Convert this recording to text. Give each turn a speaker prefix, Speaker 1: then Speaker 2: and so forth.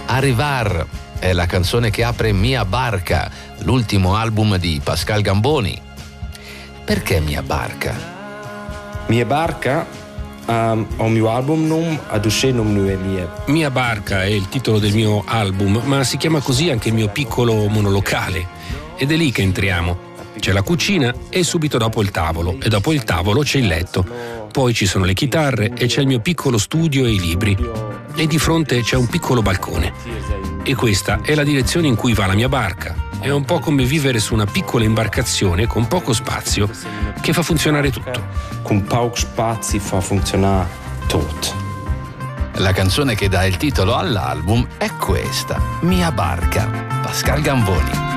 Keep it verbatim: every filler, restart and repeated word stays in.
Speaker 1: Arrivar è la canzone che apre Mia Barca, l'ultimo album di Pascal Gamboni. Perché Mia Barca?
Speaker 2: Mia Barca um, è un mio album nome, ad uscire nome mia.
Speaker 3: Mia Barca è il titolo del mio album, ma si chiama così anche il mio piccolo monolocale. Ed è lì che entriamo. C'è la cucina e subito dopo il tavolo, e dopo il tavolo c'è il letto. Poi ci sono le chitarre e c'è il mio piccolo studio e i libri. E di fronte c'è un piccolo balcone. E questa è la direzione in cui va la mia barca. È un po' come vivere su una piccola imbarcazione con poco spazio che fa funzionare tutto.
Speaker 2: Con pochi spazi fa funzionare tutto.
Speaker 1: La canzone che dà il titolo all'album è questa, Mia Barca, Pascal Gamboni.